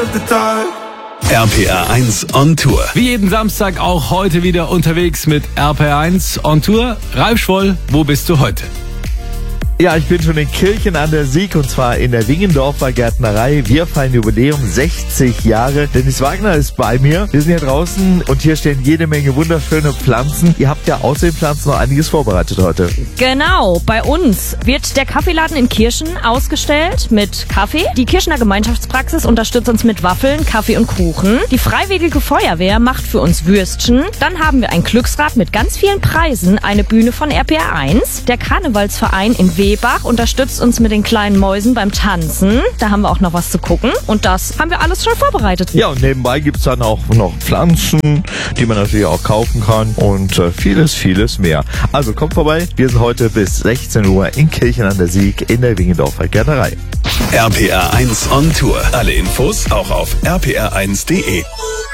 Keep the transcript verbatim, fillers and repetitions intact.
R P R eins on Tour. Wie jeden Samstag auch heute wieder unterwegs mit R P R eins on Tour. Ralf Schwoll, wo bist du heute? Ja, ich bin schon in Kirchen an der Sieg und zwar in der Wingendorfer Gärtnerei. Wir feiern Jubiläum, sechzig Jahre. Dennis Wagner ist bei mir. Wir sind hier draußen und hier stehen jede Menge wunderschöne Pflanzen. Ihr habt ja außer den Pflanzen noch einiges vorbereitet heute. Genau, bei uns wird der Kaffeeladen in Kirchen ausgestellt mit Kaffee. Die Kirchener Gemeinschaftspraxis unterstützt uns mit Waffeln, Kaffee und Kuchen. Die Freiwillige Feuerwehr macht für uns Würstchen. Dann haben wir ein Glücksrad mit ganz vielen Preisen, eine Bühne von R P R eins. Der Karnevalsverein in W Bach unterstützt uns mit den kleinen Mäusen beim Tanzen. Da haben wir auch noch was zu gucken. Und das haben wir alles schon vorbereitet. Ja, und nebenbei gibt's dann auch noch Pflanzen, die man natürlich auch kaufen kann und äh, vieles, vieles mehr. Also kommt vorbei. Wir sind heute bis sechzehn Uhr in Kirchen an der Sieg in der Wingendorfer Gärtnerei. R P R eins on Tour. Alle Infos auch auf r p r eins punkt d e.